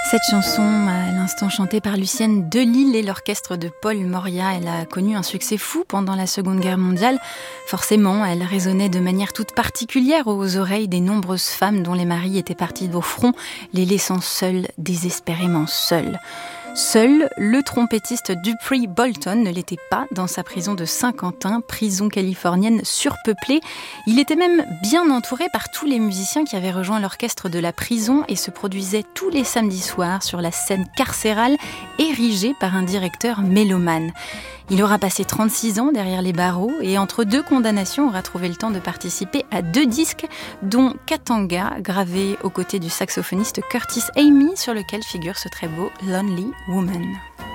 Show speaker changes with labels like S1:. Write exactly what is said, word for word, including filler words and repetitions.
S1: Cette chanson, à l'instant chantée par Lucienne Delille et l'orchestre de Paul Moria, elle a connu un succès fou pendant la Seconde Guerre mondiale. Forcément, elle résonnait de manière toute particulière aux oreilles des nombreuses femmes dont les maris étaient partis au front, les laissant seules, désespérément seules. Seul, le trompettiste Dupree Bolton ne l'était pas dans sa prison de Saint-Quentin, prison californienne surpeuplée. Il était même bien entouré par tous les musiciens qui avaient rejoint l'orchestre de la prison et se produisaient tous les samedis soirs sur la scène carcérale érigée par un directeur mélomane. Il aura passé trente-six ans derrière les barreaux et entre deux condamnations aura trouvé le temps de participer à deux disques, dont Katanga, gravé aux côtés du saxophoniste Curtis Amy, sur lequel figure ce très beau Lonely Woman.